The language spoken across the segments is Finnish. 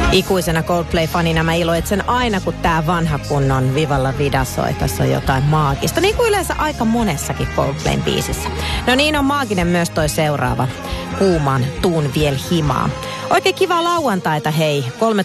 Ikuisena Coldplay-fanina mä iloitsen aina, kun tää vanha kunnon Viva la Vida soi. Tässä on jotain maagista, niin kuin yleensä aika monessakin Coldplayn biisissä. No niin on maaginen myös toi seuraava. Kuuman tuun viel himaa. Oikein kiva lauantaita, hei.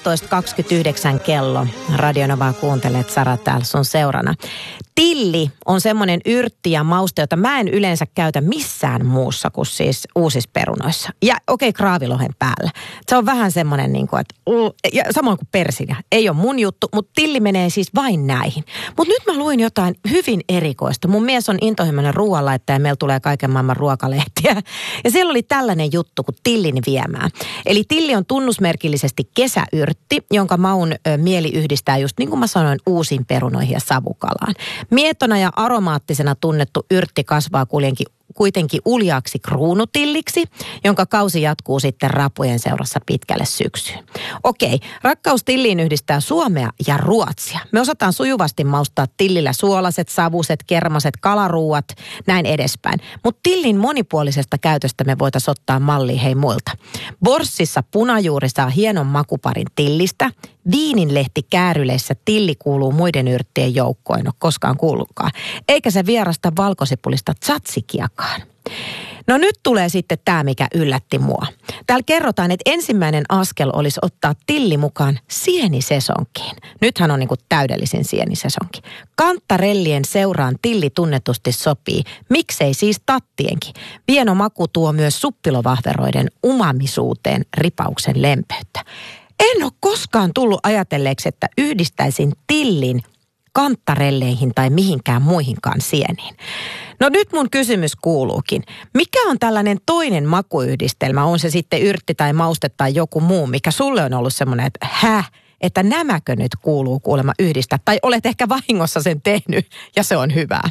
13.29 kello. Radionovaa kuuntelet, Sara täällä sun seurana. Tilli on semmoinen yrtti ja mauste, jota mä en yleensä käytä missään muussa kuin siis uusissa perunoissa. Ja kraavilohen päällä. Se on vähän semmoinen niin kuin, että ja samoin kuin persilia. Ei ole mun juttu, mutta tilli menee siis vain näihin. Mutta nyt mä luin jotain hyvin erikoista. Mun mies on intohimoinen ruoanlaittaja ja meillä tulee kaiken maailman ruokalehtiä. Ja siellä oli tällainen juttu kuin tillin viemää. Eli tilli on tunnusmerkillisesti kesäyrtti, jonka maun mieli yhdistää just niin kuin mä sanoin uusiin perunoihin ja savukalaan. Mietona ja aromaattisena tunnettu yrtti kasvaa kuitenkin uljaaksi kruunutilliksi, jonka kausi jatkuu sitten rapujen seurassa pitkälle syksyyn. Okei, rakkaus tilliin yhdistää Suomea ja Ruotsia. Me osataan sujuvasti maustaa tillillä suolaset, savuset, kermaset, kalaruuat, näin edespäin. Mutta tillin monipuolisesta käytöstä me voitaisiin ottaa mallia hei muilta. Borssissa punajuuri saa hienon makuparin tillistä. Viininlehti kääryleissä tilli kuuluu muiden yrttien joukkoon, en ole koskaan kuullutkaan. Eikä se vierasta valkosipulista tzatsikiakaan. No nyt tulee sitten tämä, mikä yllätti mua. Täällä kerrotaan, että ensimmäinen askel olisi ottaa tilli mukaan sienisesonkiin. Nythän on niinku täydellisin sienisesonki. Kantarellien seuraan tilli tunnetusti sopii. Miksei siis tattienkin? Vieno maku tuo myös suppilovahveroiden umamisuuteen ripauksen lempeyttä. En ole koskaan tullut ajatelleeksi, että yhdistäisin tillin kantarelleihin tai mihinkään muihinkaan sieniin. No nyt mun kysymys kuuluukin. Mikä on tällainen toinen makuyhdistelmä? On se sitten yrtti tai mauste tai joku muu, mikä sulle on ollut semmoinen, että että nämäkö nyt kuuluu kuulemma yhdistää? Tai olet ehkä vahingossa sen tehnyt ja se on hyvää.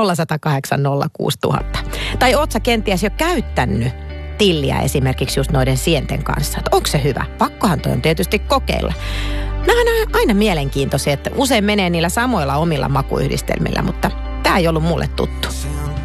0806000. Tai oot sä kenties jo käyttänyt tilliä esimerkiksi just noiden sienten kanssa. Että onko se hyvä? Pakkohan toi on tietysti kokeilla. Nämä on aina mielenkiintoisia, että usein menee niillä samoilla omilla makuyhdistelmillä, mutta tämä ei ollut mulle tuttu.